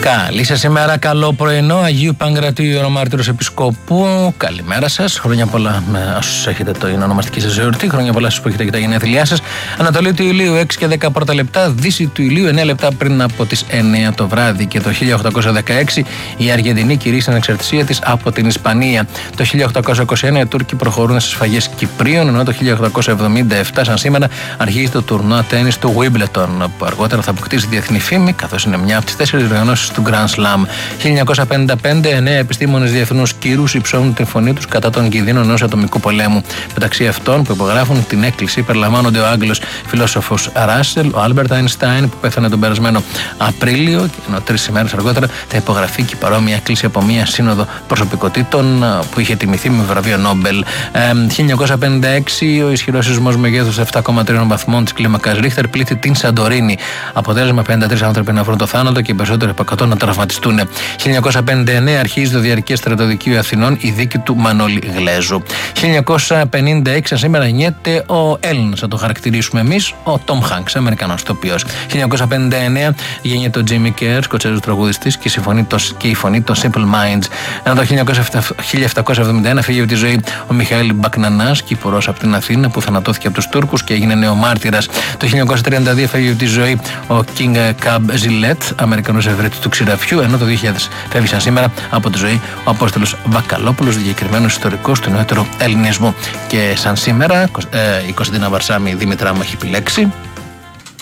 Καλή σας ημέρα, καλό πρωινό. Αγίου Παγκρατίου, ονομάρτυρος Επισκοπού. Καλημέρα σας. Χρόνια πολλά με όσους έχετε την ονομαστική σας εορτή. Χρόνια πολλά στους που έχετε και τα γενέθλιά σας. Ανατολή του ηλίου 6 και 10 πρώτα λεπτά. Δύση του ηλίου 9 λεπτά πριν από τις 9 το βράδυ. Και το 1816 η Αργεντινή κηρύσσει την ανεξαρτησία της από την Ισπανία. Το 1821 οι Τούρκοι προχωρούν στις σφαγές Κυπρίων. Ενώ το 1877, σαν σήμερα, αρχίζει το τουρνουά τένις του Wimbledon, που αργότερα θα αποκτήσει διεθνή φήμη, καθώς είναι μια από τις 4 διοργανώσεις του Grand Slam. 1955, 9 επιστήμονες διεθνούς κύρους υψώνουν την φωνή τους κατά των κινδύνων ενός ατομικού πολέμου. Μεταξύ αυτών που υπογράφουν την έκκληση περιλαμβάνονται ο Άγγλος φιλόσοφος Ράσελ, ο Άλμπερτ Αϊνστάιν που πέθανε τον περασμένο Απρίλιο, ενώ 3 ημέρες αργότερα θα υπογραφεί και παρόμοια έκκληση από μια σύνοδο προσωπικότητων που είχε τιμηθεί με βραβείο Νόμπελ. 1956, ο ισχυρός σεισμός μεγέθους 7,3 βαθμών της κλίμακας Ρίχτερ πλήθη την Σαντορίνη. Αποτέλεσμα 53 άνθρωποι να βρουν το θάνατο και περισσότεροι από 100 να τραυματιστούν. 1959 αρχίζει το διαρκές στρατοδικείο Αθηνών, η δίκη του Μανώλη Γλέζου. 1956 σήμερα γεννιέται ο Έλληνας, θα το χαρακτηρίσουμε εμείς, ο Τόμ Χάνκς, Αμερικανός ηθοποιός. 1959 γεννιέται ο Τζίμι Κέρ, Σκοτσέζος τραγουδιστής και η φωνή των Simple Minds. Ενώ το 1771 φύγει από τη ζωή ο Μιχαήλ Μπακνανάς, κυπουρός από την Αθήνα που θανατώθηκε από τους Τούρκους και έγινε νεομάρτυρας. Το 1932 φύγει από τη ζωή ο Κίνγκ Καμπ Ζιλέτ, Αμερικανός ευρέτης του ξηραφιού, ενώ το 2000 φεύγει σαν σήμερα από τη ζωή ο Απόστολος Βακαλόπουλος, διακεκριμένος ιστορικός του νεότερου ελληνισμού. Και σαν σήμερα η Κωνσταντίνα Βαρσάμι Δήμητρά μου έχει επιλέξει